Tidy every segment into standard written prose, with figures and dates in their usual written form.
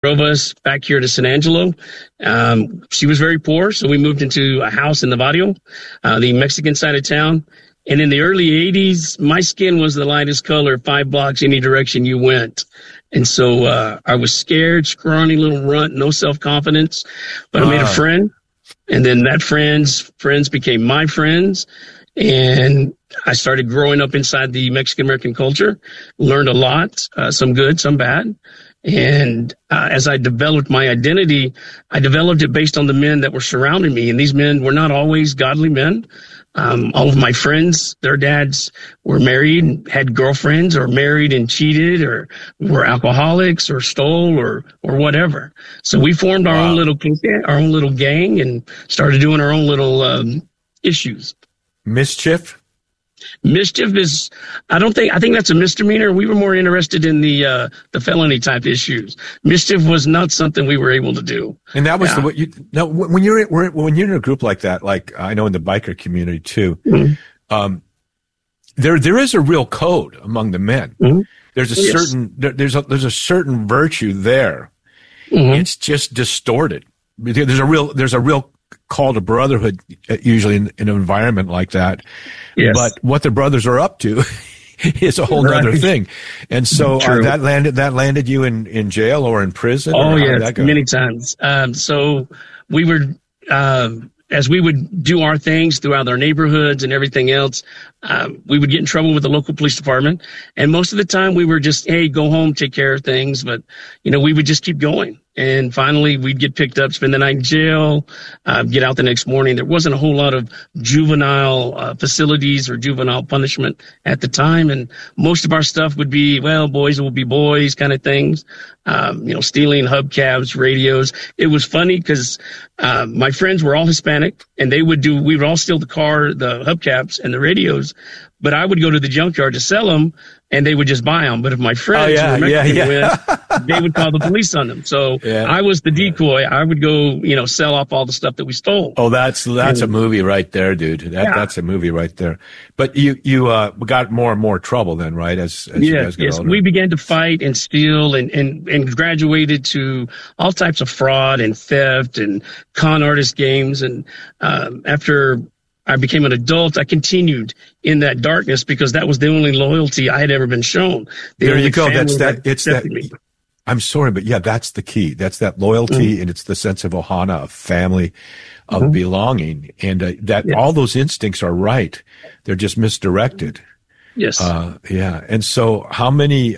drove us back here to San Angelo. She was very poor, so we moved into a house in the barrio, the Mexican side of town. And in the early 80s, my skin was the lightest color, 5 blocks any direction you went. And so I was scared, scrawny little runt, no self-confidence. But I made a friend, and then that friends became my friends. And I started growing up inside the Mexican-American culture, learned a lot, some good, some bad. And as I developed my identity, I developed it based on the men that were surrounding me. And these men were not always godly men. All of my friends, their dads were married, had girlfriends, or married and cheated, or were alcoholics, or stole, or whatever. So we formed our own little gang, and started doing our own little issues. Mischief is, I think that's a misdemeanor. We were more interested in the felony type issues. Mischief was not something we were able to do. And that was when you're in a group like that, like I know in the biker community too, there is a real code among the men. Mm-hmm. There's a certain virtue there. Mm-hmm. It's just distorted. There's a real call to brotherhood usually in an environment like that. Yes. But what the brothers are up to is a whole other thing. And so that landed you in jail or in prison? Oh, yes, many times. So we were, as we would do our things throughout our neighborhoods and everything else, we would get in trouble with the local police department. And most of the time we were just, hey, go home, take care of things. But, we would just keep going. And finally, we'd get picked up, spend the night in jail, get out the next morning. There wasn't a whole lot of juvenile facilities or juvenile punishment at the time. And most of our stuff would be, well, boys will be boys kind of things, stealing hubcaps, radios. It was funny because my friends were all Hispanic, and we would all steal the hubcaps and the radios. But I would go to the junkyard to sell them, and they would just buy them. But if my friends were Mexican, they would call the police on them. So I was the decoy. I would go, sell off all the stuff that we stole. Oh, that's a movie right there, dude. That's a movie right there. But you got more and more trouble then, right? As you guys got older. We began to fight and steal and graduated to all types of fraud and theft and con artist games. And after I became an adult, I continued in that darkness because that was the only loyalty I had ever been shown. There you go. I'm sorry, but that's the key. That's that loyalty, and it's the sense of ohana, of family, of belonging, and all those instincts are right. They're just misdirected. Yes. And so how many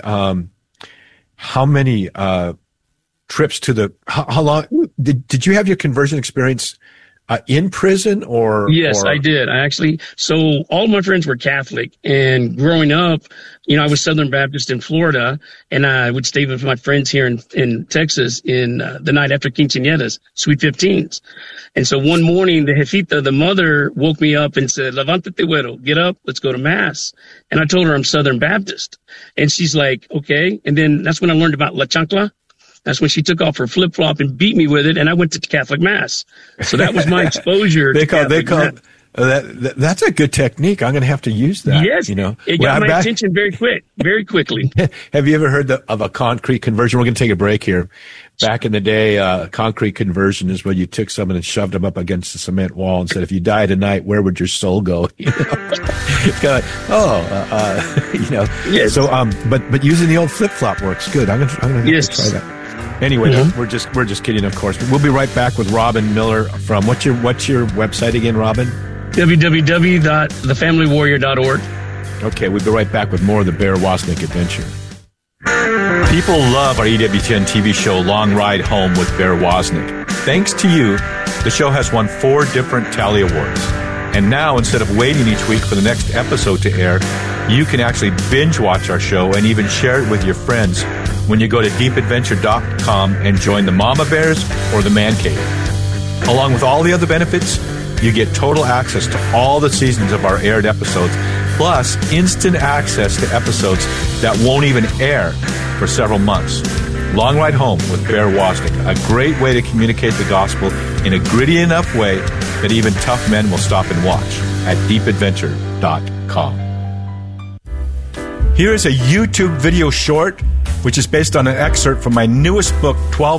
trips to how long did you have your conversion experience? In prison or? Yes, I did. So all my friends were Catholic, and growing up, I was Southern Baptist in Florida, and I would stay with my friends here in Texas in the night after quinceañeras, Sweet 15s. And so one morning, the jefita, the mother, woke me up and said, "Levántate, güero, get up, let's go to mass." And I told her I'm Southern Baptist, and she's like, "Okay." And then that's when I learned about La Chancla. That's when she took off her flip-flop and beat me with it, and I went to Catholic Mass. So that was my exposure to Catholic Mass. That's a good technique. I'm going to have to use that. Yes, it got my attention very quickly. Have you ever heard of a concrete conversion? We're going to take a break here. Back in the day, concrete conversion is when you took someone and shoved them up against the cement wall and said, "If you die tonight, where would your soul go?" It's kind of Yes. So, but using the old flip-flop works good. I'm going to have to try that. Anyway, we're just kidding, of course. We'll be right back with Robin Miller from what's your website again, Robin? www.thefamilywarrior.org. Okay, we'll be right back with more of the Bear Wozniak adventure. People love our EWTN TV show, Long Ride Home with Bear Wozniak. Thanks to you, the show has won 4 different Tally Awards. And now, instead of waiting each week for the next episode to air, you can actually binge watch our show and even share it with your friends when you go to deepadventure.com and join the Mama Bears or the Man Cave. Along with all the other benefits, you get total access to all the seasons of our aired episodes, plus instant access to episodes that won't even air for several months. Long Ride Home with Bear Wozniak, a great way to communicate the gospel in a gritty enough way that even tough men will stop and watch at deepadventure.com. Here is a YouTube video short, which is based on an excerpt from my newest book, 12